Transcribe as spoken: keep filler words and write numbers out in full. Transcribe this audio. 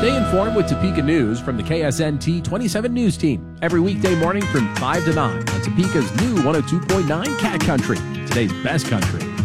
Stay informed with Topeka News from the K S N T twenty-seven News Team. Every weekday morning from five to nine on Topeka's new one oh two point nine Cat Country, today's best country.